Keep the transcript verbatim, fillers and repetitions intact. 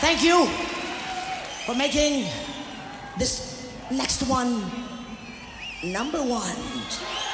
thank you for making this next one number one.